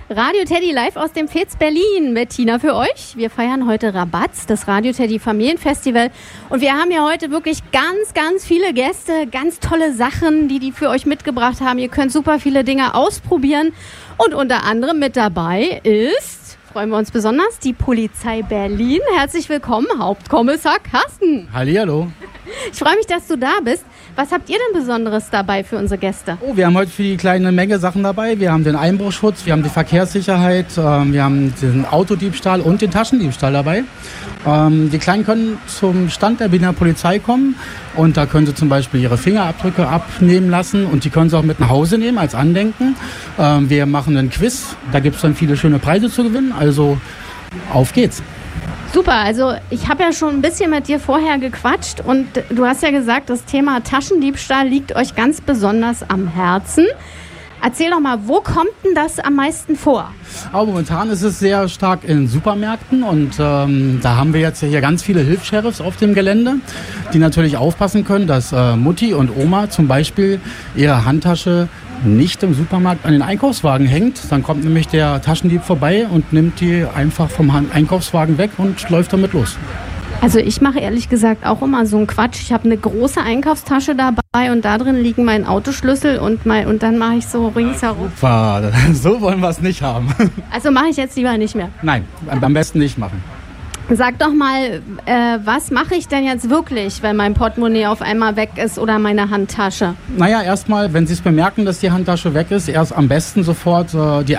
Radio Teddy live aus dem FEZ Berlin mit Tina für euch. Wir feiern heute Rabatz, das Radio Teddy Familienfestival. Und wir haben ja heute wirklich ganz viele Gäste, ganz tolle Sachen, die für euch mitgebracht haben. Ihr könnt super viele Dinge ausprobieren. Und unter anderem mit dabei ist, freuen wir uns besonders, die Polizei Berlin. Herzlich willkommen, Hauptkommissar Carsten. Hallihallo. Ich freue mich, dass du da bist. Was habt ihr denn Besonderes dabei für unsere Gäste? Oh, wir haben heute für die kleine Menge Sachen dabei. Wir haben den Einbruchschutz, wir haben die Verkehrssicherheit, wir haben den Autodiebstahl und den Taschendiebstahl dabei. Die Kleinen können zum Stand der Berliner Polizei kommen und da können sie zum Beispiel ihre Fingerabdrücke abnehmen lassen und die können sie auch mit nach Hause nehmen als Andenken. Wir machen einen Quiz, da gibt es dann viele schöne Preise zu gewinnen, also auf geht's. Super, also ich habe ja schon ein bisschen mit dir vorher gequatscht und du hast ja gesagt, das Thema Taschendiebstahl liegt euch ganz besonders am Herzen. Erzähl doch mal, wo kommt denn das am meisten vor? Aber momentan ist es sehr stark in Supermärkten und da haben wir jetzt hier ganz viele Hilfs-Sheriffs auf dem Gelände, die natürlich aufpassen können, dass Mutti und Oma zum Beispiel ihre Handtasche nicht im Supermarkt an den Einkaufswagen hängt. Dann kommt nämlich der Taschendieb vorbei und nimmt die einfach vom Einkaufswagen weg und läuft damit los. Also ich mache ehrlich gesagt auch immer so einen Quatsch. Ich habe eine große Einkaufstasche dabei und da drin liegen mein Autoschlüssel und dann mache ich so ringsherum. Super, so wollen wir es nicht haben. Also mache ich jetzt lieber nicht mehr. Nein, am besten nicht machen. Sag doch mal, was mache ich denn jetzt wirklich, wenn mein Portemonnaie auf einmal weg ist oder meine Handtasche? Naja, erstmal, wenn Sie es bemerken, dass die Handtasche weg ist, erst am besten sofort die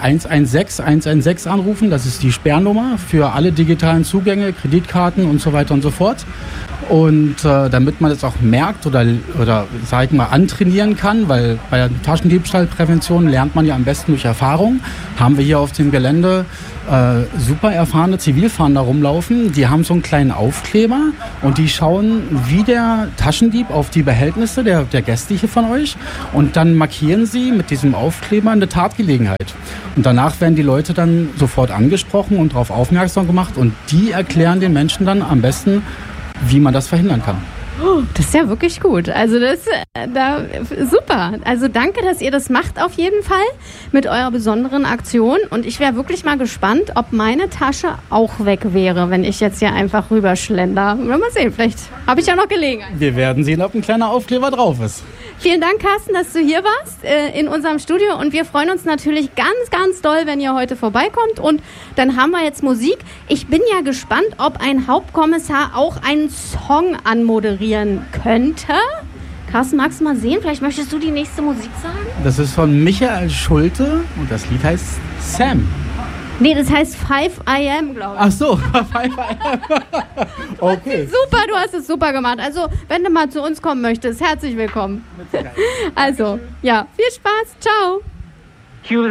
116 anrufen. Das ist die Sperrnummer für alle digitalen Zugänge, Kreditkarten und so weiter und so fort. Und damit man das auch merkt oder sag ich mal, antrainieren kann, weil bei der Taschendiebstahlprävention lernt man ja am besten durch Erfahrung, haben wir hier auf dem Gelände super erfahrene Zivilfahnder rumlaufen. Die haben so einen kleinen Aufkleber und die schauen wie der Taschendieb auf die Behältnisse der Gäste hier von euch und dann markieren sie mit diesem Aufkleber eine Tatgelegenheit. Und danach werden die Leute dann sofort angesprochen und darauf aufmerksam gemacht und die erklären den Menschen dann am besten, wie man das verhindern kann. Oh, das ist ja wirklich gut. Also super. Also danke, dass ihr das macht auf jeden Fall mit eurer besonderen Aktion. Und ich wäre wirklich mal gespannt, ob meine Tasche auch weg wäre, wenn ich jetzt hier einfach rüberschlender. Mal sehen, vielleicht habe ich ja noch Gelegenheit. Wir werden sehen, ob ein kleiner Aufkleber drauf ist. Vielen Dank, Carsten, dass du hier warst in unserem Studio. Und wir freuen uns natürlich ganz doll, wenn ihr heute vorbeikommt. Und dann haben wir jetzt Musik. Ich bin ja gespannt, ob ein Hauptkommissar auch einen Song anmoderieren könnte. Carsten, magst du mal sehen? Vielleicht möchtest du die nächste Musik sagen? Das ist von Michael Schulte und das Lied heißt Sam. Nee, das heißt 5 AM, glaube ich. Ach so, 5 AM. Okay. Super, du hast es super gemacht. Also, wenn du mal zu uns kommen möchtest, herzlich willkommen. Also, ja, viel Spaß. Ciao.